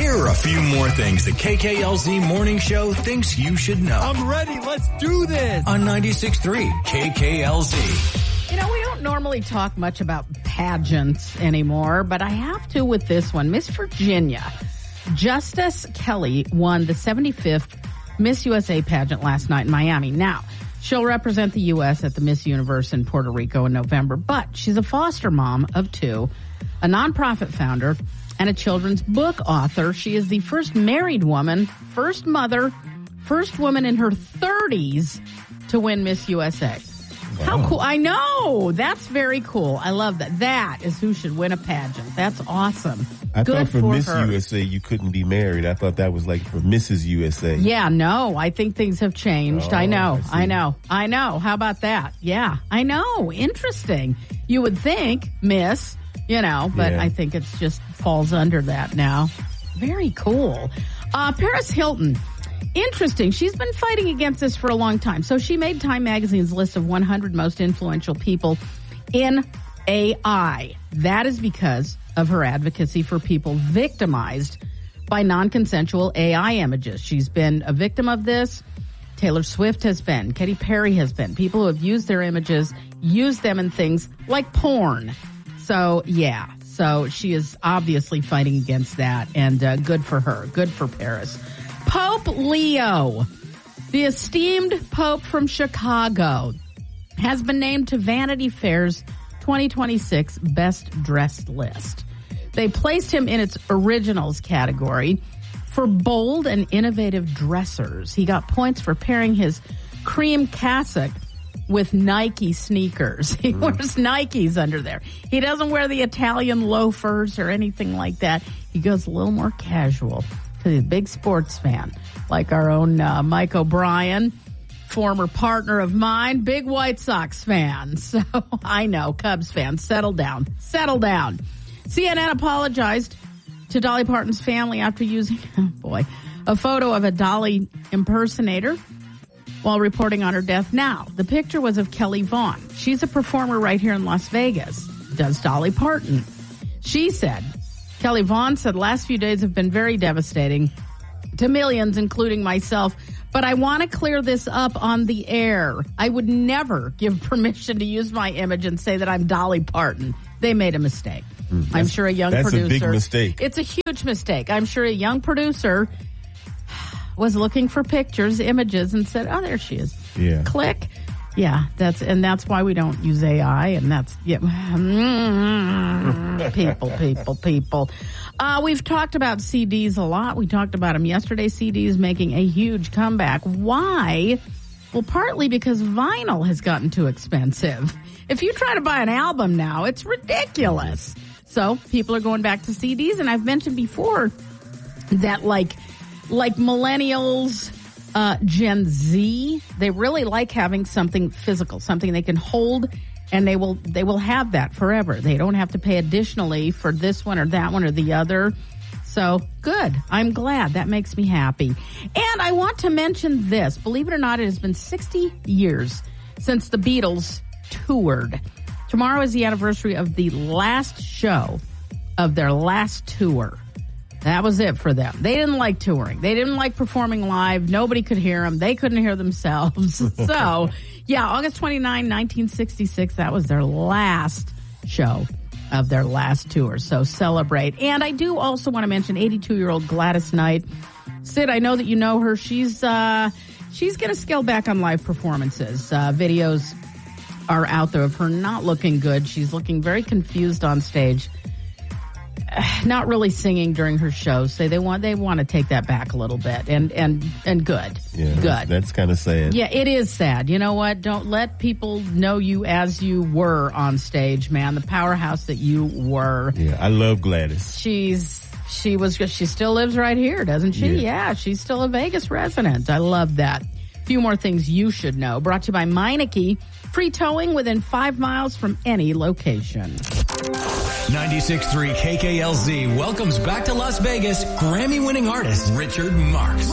Here are a few more things the KKLZ Morning Show thinks you should know. I'm ready. Let's do this. On 96.3 KKLZ. You know, we don't normally talk much about pageants anymore, but I have to with this one. Miss Virginia, Justice Kelly won the 75th Miss USA pageant last night in Miami. Now, she'll represent the U.S. at the Miss Universe in Puerto Rico in November, but she's a foster mom of two, a nonprofit founder, and a children's book author. She is the first married woman, first mother, first woman in her 30s to win Miss USA. Wow. How cool. I know. That's very cool. I love that. That is who should win a pageant. That's awesome. I thought for Miss her. USA you couldn't be married. I thought that was like for Mrs. USA. Yeah, no. I think things have changed. I know. I know. How about that? Yeah, I know. Interesting. You would think Miss, but yeah. I think it's just falls under that now. Very cool. Paris Hilton. Interesting. She's been fighting against this for a long time. So she made Time Magazine's list of 100 most influential people in AI. That is because of her advocacy for people victimized by non-consensual AI images. She's been a victim of this. Taylor Swift has been. Katy Perry has been. People who have used their images, used them in things like porn. So, yeah. So she is obviously fighting against that, and good for her. Good for Paris. Pope Leo, the esteemed Pope from Chicago, has been named to Vanity Fair's 2026 Best Dressed list. They placed him in its originals category for bold and innovative dressers. He got points for pairing his cream cassock with Nike sneakers. He wears Nikes under there. He doesn't wear the Italian loafers or anything like that. He goes a little more casual because he's a big sports fan, like our own Mike O'Brien, former partner of mine, big White Sox fan. So I know, Cubs fan, settle down. Settle down. CNN apologized to Dolly Parton's family after using, a photo of a Dolly impersonator while reporting on her death. Now, the picture was of Kelly Vaughn. She's a performer right here in Las Vegas. Does Dolly Parton. She said, Kelly Vaughn said, last few days have been very devastating to millions, including myself. But I want to clear this up on the air. I would never give permission to use my image and say that I'm Dolly Parton. They made a mistake. I'm sure a young producer. That's a big mistake. It's a huge mistake. I'm sure a young producer was looking for pictures, images, and said, oh, there she is. Yeah. Click. Yeah, that's why we don't use AI, and that's, people. We've talked about CDs a lot. We talked about them yesterday. CDs making a huge comeback. Why? Well, partly because vinyl has gotten too expensive. If you try to buy an album now, it's ridiculous. So people are going back to CDs, and I've mentioned before that like millennials, Gen Z, they really like having something physical, something they can hold, and they will have that forever. They don't have to pay additionally for this one or that one or the other. So good. I'm glad. That makes me happy. And I want to mention this. Believe it or not, it has been 60 years since the Beatles toured. Tomorrow is the anniversary of the last show of their last tour. That was it for them. They didn't like touring. They didn't like performing live. Nobody could hear them. They couldn't hear themselves. So, yeah, August 29, 1966, that was their last show of their last tour. So celebrate. And I do also want to mention 82-year-old Gladys Knight. Sid, I know that you know her. She's going to scale back on live performances. Videos are out there of her not looking good. She's looking very confused on stage. Not really singing during her shows. So they want to take that back a little bit, and good. Yeah, good. That's kind of sad. Yeah, it is sad. You know what? Don't let people know you as you were on stage, man. The powerhouse that you were. Yeah, I love Gladys. She still lives right here, doesn't she? Yeah, she's still a Vegas resident. I love that. A few more things you should know. Brought to you by Meineke. Free towing within 5 miles from any location. 96.3 KKLZ welcomes back to Las Vegas Grammy-winning artist Richard Marx.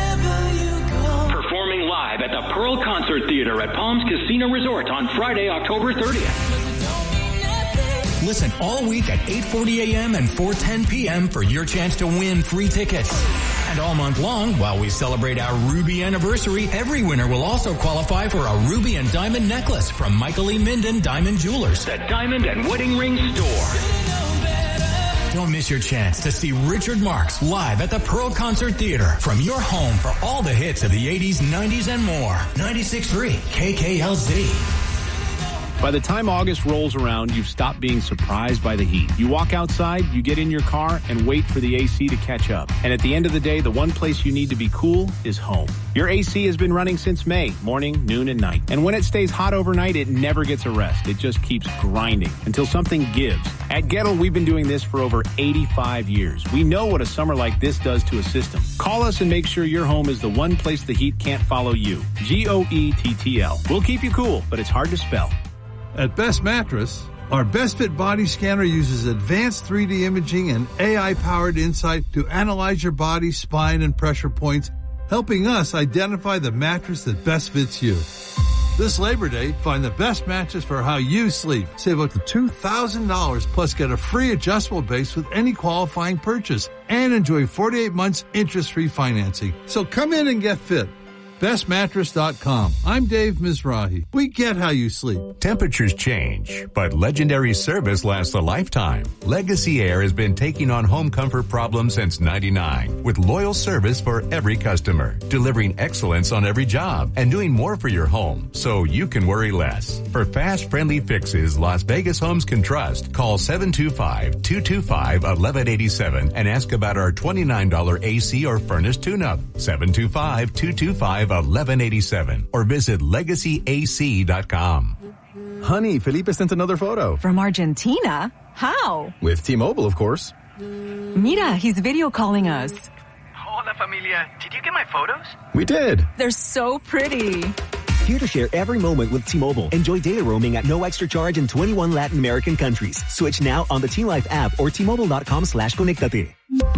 Performing live at the Pearl Concert Theater at Palms Casino Resort on Friday, October 30th. Listen all week at 8:40 a.m. and 4:10 p.m. for your chance to win free tickets. And all month long, while we celebrate our Ruby anniversary, every winner will also qualify for a ruby and diamond necklace from Michael E. Minden Diamond Jewelers, the Diamond and Wedding Ring Store. Don't miss your chance to see Richard Marx live at the Pearl Concert Theater from your home for all the hits of the 80s, 90s, and more. 96.3 KKLZ. By the time August rolls around, you've stopped being surprised by the heat. You walk outside, you get in your car, and wait for the AC to catch up. And at the end of the day, the one place you need to be cool is home. Your AC has been running since May, morning, noon, and night. And when it stays hot overnight, it never gets a rest. It just keeps grinding until something gives. At Gettle, we've been doing this for over 85 years. We know what a summer like this does to a system. Call us and make sure your home is the one place the heat can't follow you. GOETTL. We'll keep you cool, but it's hard to spell. At Best Mattress, our Best Fit body scanner uses advanced 3D imaging and AI-powered insight to analyze your body, spine, and pressure points, helping us identify the mattress that best fits you. This Labor Day, find the best mattress for how you sleep. Save up to $2,000 plus get a free adjustable base with any qualifying purchase and enjoy 48 months interest-free financing. So come in and get fit. BestMattress.com. I'm Dave Mizrahi. We get how you sleep. Temperatures change, but legendary service lasts a lifetime. Legacy Air has been taking on home comfort problems since '99 with loyal service for every customer, delivering excellence on every job and doing more for your home so you can worry less. For fast, friendly fixes Las Vegas homes can trust, call 725-225-1187 and ask about our $29 AC or furnace tune-up. 725-225-1187 or visit LegacyAC.com. Honey, Felipe sent another photo. From Argentina? How? With T-Mobile, of course. Mira, he's video calling us. Hola, familia. Did you get my photos? We did. They're so pretty. Here to share every moment with T-Mobile. Enjoy data roaming at no extra charge in 21 Latin American countries. Switch now on the T-Life app or T-Mobile.com/conectate.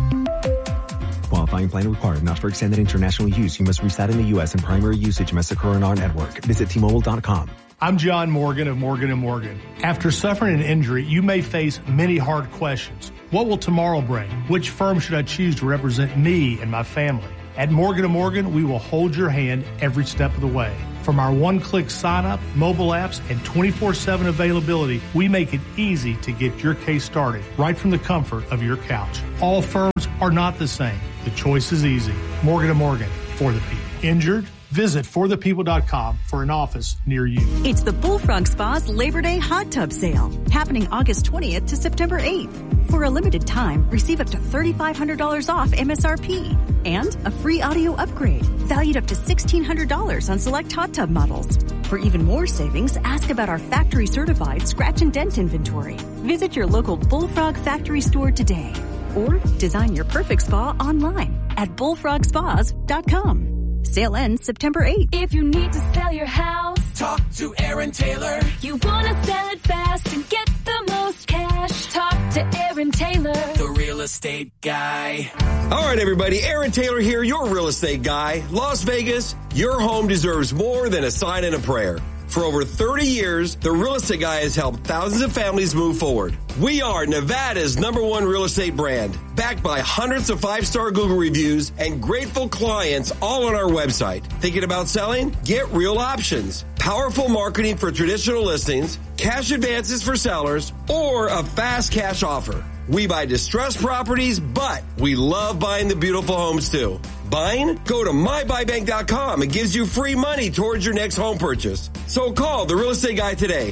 Qualifying plan required. Not for extended international use. You must reside in the U.S. and primary usage must occur on our network. Visit T-Mobile.com. I'm John Morgan of Morgan & Morgan. After suffering an injury, you may face many hard questions. What will tomorrow bring? Which firm should I choose to represent me and my family? At Morgan & Morgan, we will hold your hand every step of the way. From our one-click sign-up, mobile apps, and 24/7 availability, we make it easy to get your case started right from the comfort of your couch. All firms are not the same. The choice is easy. Morgan & Morgan, for the people. Injured? Visit forthepeople.com for an office near you. It's the Bullfrog Spa's Labor Day Hot Tub Sale, happening August 20th to September 8th. For a limited time, receive up to $3,500 off MSRP and a free audio upgrade valued up to $1,600 on select hot tub models. For even more savings, ask about our factory-certified scratch and dent inventory. Visit your local Bullfrog factory store today or design your perfect spa online at bullfrogspas.com. Sale ends September 8th. If you need to sell your house, talk to Aaron Taylor. You want to sell it fast and get the most cash, talk to Aaron Taylor, the real estate guy. All right, everybody. Aaron Taylor here, your real estate guy. Las Vegas, your home deserves more than a sign and a prayer. For over 30 years, the Real Estate Guy has helped thousands of families move forward. We are Nevada's #1 real estate brand, backed by hundreds of 5-star Google reviews and grateful clients all on our website. Thinking about selling? Get Real Options. Powerful marketing for traditional listings, cash advances for sellers, or a fast cash offer. We buy distressed properties, but we love buying the beautiful homes too. Buying? Go to MyBuyBank.com. It gives you free money towards your next home purchase. So call the Real Estate Guy today.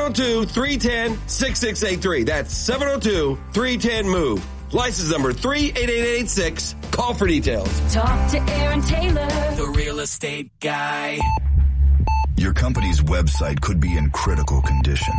702-310-6683. That's 702-310-MOVE. License number 38886. Call for details. Talk to Aaron Taylor, the Real Estate Guy. Your company's website could be in critical condition.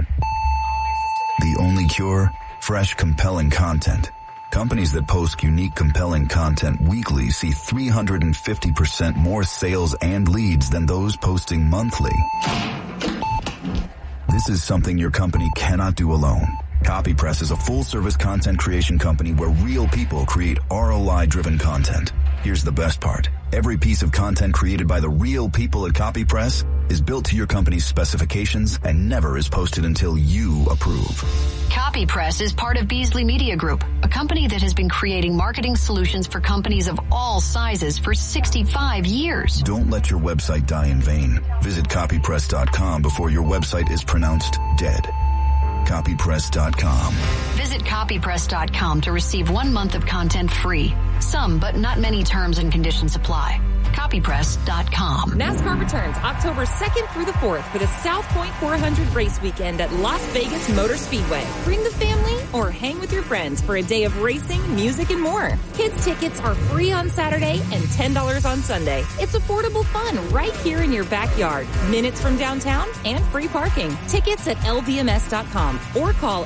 The only cure? Fresh, compelling content. Companies that post unique, compelling content weekly see 350% more sales and leads than those posting monthly. This is something your company cannot do alone. CopyPress is a full-service content creation company where real people create ROI-driven content. Here's the best part. Every piece of content created by the real people at CopyPress is built to your company's specifications and never is posted until you approve. CopyPress is part of Beasley Media Group, a company that has been creating marketing solutions for companies of all sizes for 65 years. Don't let your website die in vain. Visit copypress.com before your website is pronounced dead. Copypress.com. Visit copypress.com to receive 1 month of content free. Some, but not many terms and conditions apply. Copypress.com. NASCAR returns October 2nd through the 4th for the South Point 400 race weekend at Las Vegas Motor Speedway. Bring the family or hang with your friends for a day of racing, music, and more. Kids tickets are free on Saturday and $10 on Sunday. It's affordable fun right here in your backyard. Minutes from downtown and free parking. Tickets at lvms.com or call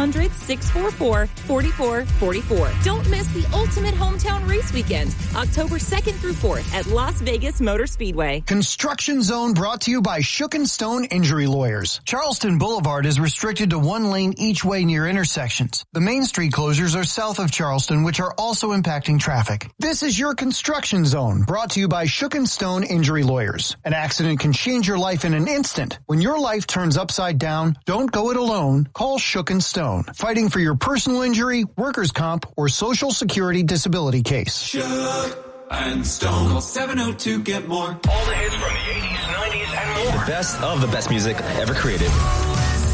800-644-4444. Don't miss the ultimate hometown race weekend, October 2nd through 4th at Las Vegas Motor Speedway. Construction Zone brought to you by Shook and Stone Injury Lawyers. Charleston Boulevard is restricted to 1 lane each way near intersections. The Main Street closures are south of Charleston, which are also impacting traffic. This is your Construction Zone, brought to you by Shook and Stone Injury Lawyers. An accident can change your life in an instant. When your life turns upside down, don't go it alone. Call Shook and Stone, fighting for your personal injury, workers' comp, or Social Security disability case. Shook and Stone. Call 702 get more. All the hits from the 80s, 90s, and more. The best of the best music ever created.